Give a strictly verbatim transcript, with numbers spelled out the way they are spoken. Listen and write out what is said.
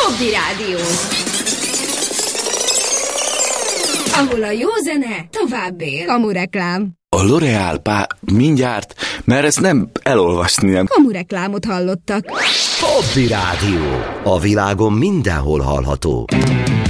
Hobby Rádió. Ahol a jó zene tovább él. Kamureklám. A L'Oréal pá... mindjárt, mert ezt nem elolvasni nem. Kamureklámot hallottak. Hobby Rádió. A világon mindenhol hallható.